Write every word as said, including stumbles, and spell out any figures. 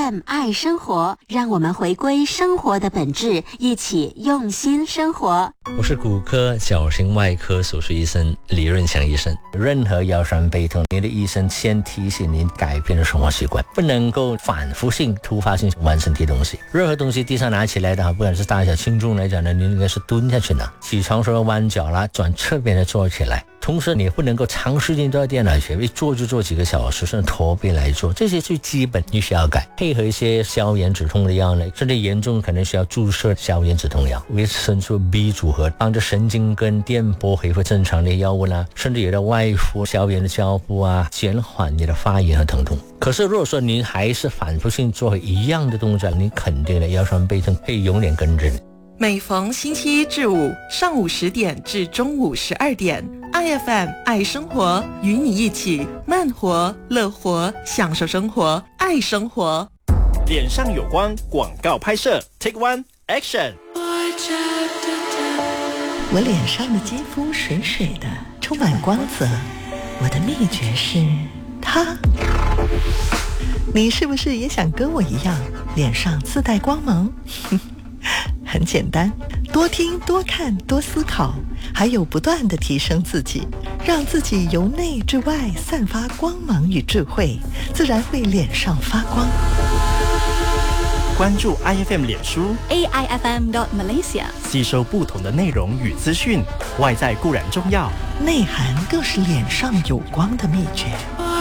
M 爱生活，让我们回归生活的本质，一起用心生活。 我是骨科矫形外科手术医生李润祥医生。任何腰酸背痛，你的医生先提醒您改变的生活习惯，不能够反复性、突发性玩身体东西。任何东西地上拿起来的话，不管是大小轻重来讲呢，你应该是蹲下去拿。起床时候弯脚啦，转侧边的坐起来。同时你不能够长时间坐在电脑前，一坐就坐几个小时，甚至驼背来做，这些最基本你需要改。配合一些消炎止痛的药呢，甚至严重可能需要注射消炎止痛药，维生素 B 组合，帮助神经跟电波恢复正常的药物啦，甚至有的外敷消炎的胶布啊，减缓你的发炎和疼痛。可是如果说您还是反复性做一样的动作，你肯定的腰酸背痛会永远跟着你。 每逢星期一至五上午十点至中午十二点 ，I F M 爱生活与你一起慢活、乐活，享受生活，爱生活。 脸上有光广告拍摄 ，Take One Action。 我脸上的肌肤水水的，充满光泽。我的秘诀是它。你是不是也想跟我一样，脸上自带光芒？很简单，多听多看多思考，还有不断地提升自己，让自己由内至外散发光芒与智慧，自然会脸上发光。 关注 I F M 脸书 A I F M dot Malaysia， 吸收不同的内容与资讯。外在固然重要， 内涵更是脸上有光的秘诀。